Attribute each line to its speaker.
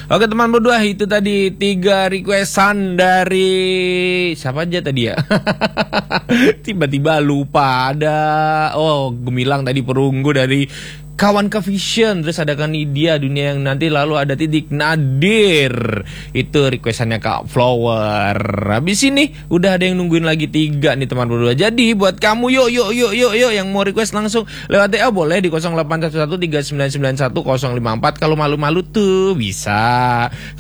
Speaker 1: Oke teman berdua, itu tadi 3 requestan dari siapa aja tadi ya? Tiba-tiba lupa. Ada Gemilang tadi, Perunggu dari Kawan ke Vision, terus ada kan Nidia Dunia Yang Nanti, lalu ada Titik Nadir. Itu requestannya Kak Flower. Habis ini udah ada yang nungguin lagi 3 nih teman berdua. Jadi buat kamu yuk yang mau request langsung lewat DA boleh di 0811 3991 054. Kalau malu-malu tuh bisa.